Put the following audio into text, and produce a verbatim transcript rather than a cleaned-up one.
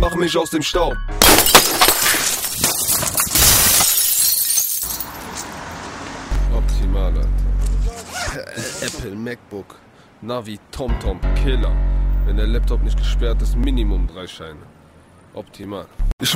mach mich aus dem Staub. Optimal, Alter. Apple, MacBook, Navi, TomTom, Killer. Wenn der Laptop nicht gesperrt ist, Minimum drei Scheine. Optimal. Ich